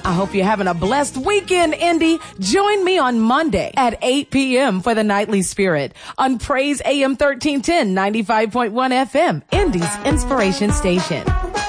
I hope you're having a blessed weekend, Indy. Join me on Monday at 8 p.m. for the Nightly Spirit on Praise AM 1310, 95.1 FM, Indy's Inspiration Station.